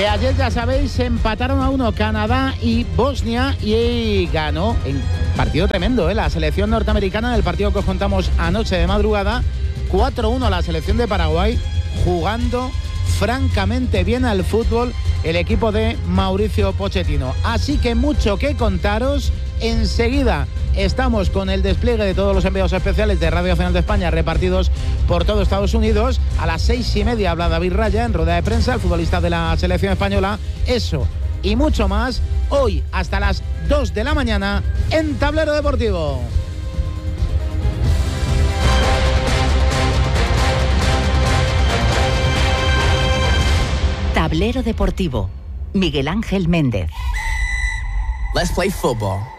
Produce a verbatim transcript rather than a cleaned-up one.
ayer, ya sabéis, empataron a uno Canadá y Bosnia y ganó en partido tremendo, ¿eh? La selección norteamericana, en el partido que os contamos anoche de madrugada, cuatro uno a la selección de Paraguay, jugando francamente bien al fútbol el equipo de Mauricio Pochettino. Así que mucho que contaros. Enseguida estamos con el despliegue de todos los enviados especiales de Radio Nacional de España repartidos por todo Estados Unidos. A las seis y media habla David Raya en rueda de prensa, el futbolista de la selección española. Eso y mucho más hoy hasta las dos de la mañana en Tablero Deportivo. Tablero Deportivo. Miguel Ángel Méndez. Let's play football.